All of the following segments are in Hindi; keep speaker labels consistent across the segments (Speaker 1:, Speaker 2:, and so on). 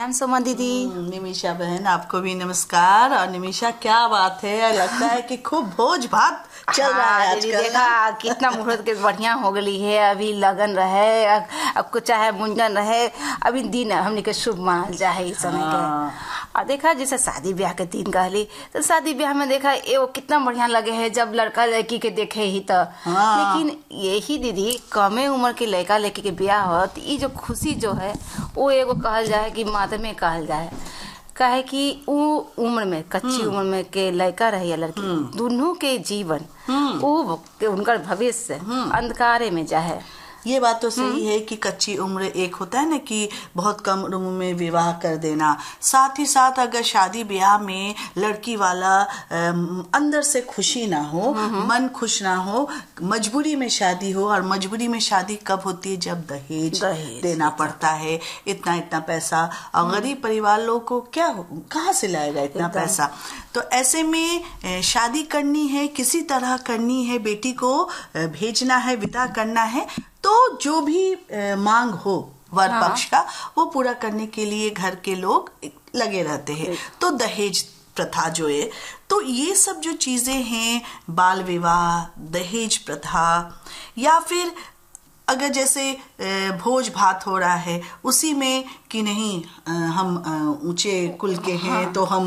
Speaker 1: प्रणाम सुमा दीदी।
Speaker 2: निमिषा बहन, आपको भी नमस्कार। और निमिषा, क्या बात है, लगता है कि खूब भोज भात चल रहा है आजकल।
Speaker 1: देखा कितना मुहूर्त के बढ़िया हो गई है। अभी लगन रहे, अब कुछ चाहे मुंजन रहे, अभी दिन हमने के शुभ मानल जाए इस समय के। और देखा जैसे शादी ब्याह के दिन कहली, तो शादी ब्याह में देखा एगो कितना बढ़िया लगे है जब लड़का लड़की के देखे ही तो। लेकिन यही दीदी कमे उम्र के लड़का लड़की के ब्याह हो तो ये जो खुशी जो है वो एगो कहल जाए कि मातमे कहल जाए। काहे कि वो उम्र में, कच्ची उम्र में के लड़का रहे या लड़की, दोनों के जीवन वो उनका भविष्य अंधकारे में जाए।
Speaker 2: ये बात तो सही है कि कच्ची उम्र एक होता है ना कि बहुत कम उम्र में विवाह कर देना, साथ ही साथ अगर शादी ब्याह में लड़की वाला अंदर से खुशी ना हो, मन खुश ना हो, मजबूरी में शादी हो। और मजबूरी में शादी कब होती है? जब दहेज देना पड़ता है, इतना इतना पैसा। और गरीब परिवार लोग को क्या कहाँ से लाएगा इतना पैसा? तो ऐसे में शादी करनी है, किसी तरह करनी है, बेटी को भेजना है, विदा करना है, तो जो भी मांग हो वर पक्ष का वो पूरा करने के लिए घर के लोग लगे रहते हैं। तो दहेज प्रथा जो है, तो ये सब जो चीजें हैं, बाल विवाह, दहेज प्रथा, या फिर अगर जैसे भोज भात हो रहा है उसी में कि नहीं हम ऊंचे कुल के हैं तो हम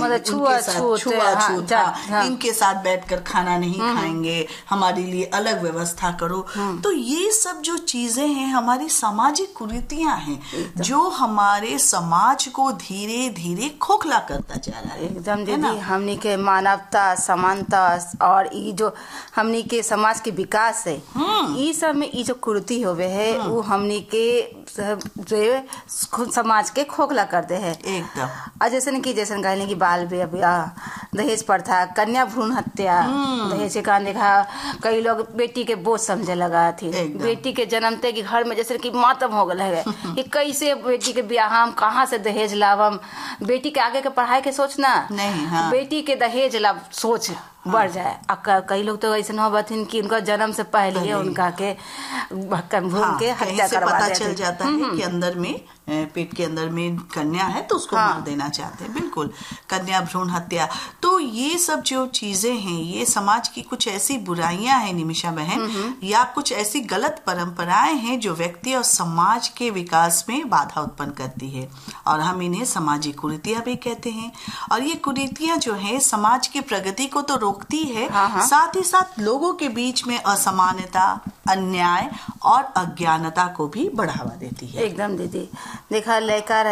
Speaker 2: इनके साथ बैठकर खाना नहीं खाएंगे, हमारे लिए अलग व्यवस्था करो। तो ये सब जो चीजें हैं हमारी सामाजिक कुरीतियां हैं जो हमारे समाज को धीरे धीरे खोखला करता जा रहा है।
Speaker 1: एकदम दीदी, हमनी के मानवता, समानता और ये जो हमनी के समाज के विकास है, ये सब में ये जो कुरीति होवे है वो हमनी के समाज के खोखला करते हैं
Speaker 2: एकदम।
Speaker 1: और जैसे कि कहने की बाल विवाह, दहेज प्रथा, कन्या भ्रूण हत्या, दहेज के कारण देखा कई लोग बेटी के बोझ समझे लगा थी। बेटी के जन्मते कि घर में जैसे कि मातम हो गए है कि कैसे बेटी के ब्याह हम कहाँ से दहेज लावम, बेटी के आगे के पढ़ाई के सोचना नहीं, बेटी के दहेज लाभ सोच बढ़ जाए। कई लोग तो ऐसा हो बथिन कि उनका जन्म से पहले उनका के भ्रूण के हत्या करवा
Speaker 2: पता चल जाता है कि अंदर में पेट के अंदर में कन्या है तो उसको मार देना चाहते हैं। बिल्कुल, कन्या भ्रूण हत्या। तो ये सब जो चीजें हैं ये समाज की कुछ ऐसी बुराइयां हैं निमिषा बहन, या कुछ ऐसी गलत परंपराएं हैं जो व्यक्ति और समाज के विकास में बाधा उत्पन्न करती है, और हम इन्हें सामाजिक कुरीतियां भी कहते हैं। और ये कुरीतियां जो है समाज की प्रगति को तो रोकती है, साथ ही साथ लोगों के बीच में असमानता, अन्याय और अज्ञानता को भी बढ़ावा देती है।
Speaker 1: एकदम दीदी, देखा लड़का